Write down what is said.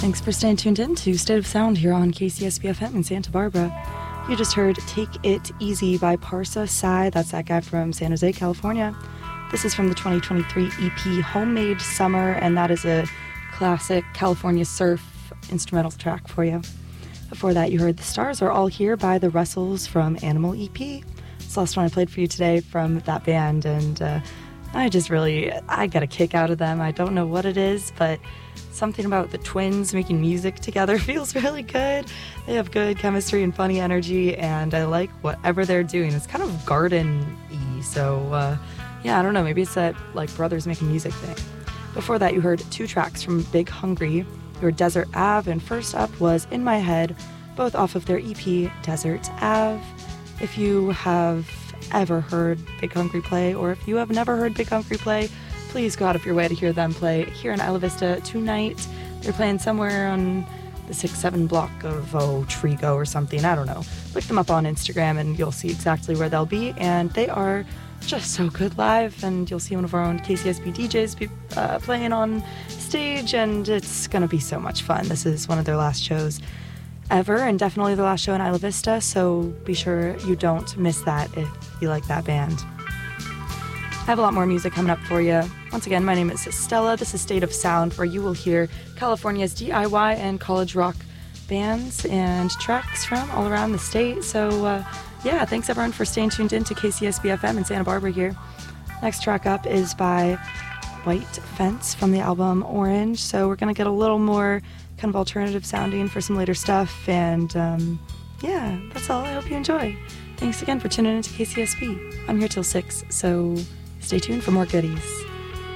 Thanks for staying tuned in to State of Sound here on KCSB-FM in Santa Barbara. You just heard Take It Easy by Parsa Sai. That's that guy from San Jose, California. This is from the 2023 EP Homemade Summer, and that is a classic California surf instrumental track for you. Before that, you heard The Stars Are All Here by the Russells from Animal EP. It's the last one I played for you today from that band, and I got a kick out of them. I don't know what it is, but something about the twins making music together feels really good. They have good chemistry and funny energy, and I like whatever they're doing. It's kind of garden-y, so yeah, I don't know, maybe it's that like brothers making music thing. Before that, you heard two tracks from Big Hungry. Your Desert Ave, and first up was In My Head, both off of their EP Desert Ave. If you have ever heard Big Hungry play, or if you have never heard Big Hungry play, please go out of your way to hear them play here in Isla Vista tonight. They're playing somewhere on the 6-7 block of Trigo or something, I don't know. Look them up on Instagram and you'll see exactly where they'll be, and they are just so good live, and you'll see one of our own KCSB DJs playing on stage, and it's gonna be so much fun. This is one of their last shows ever, and definitely the last show in Isla Vista, so be sure you don't miss that if you like that band. I have a lot more music coming up for you. Once again, my name is Stella. This is State of Sound, where you will hear California's DIY and college rock bands and tracks from all around the state. So yeah, thanks everyone for staying tuned in to KCSB-FM in Santa Barbara here. Next track up is by White Fence from the album Orange. So we're going to get a little more kind of alternative sounding for some later stuff. And yeah, that's all. I hope you enjoy. Thanks again for tuning in to KCSB. I'm here till 6, so stay tuned for more goodies.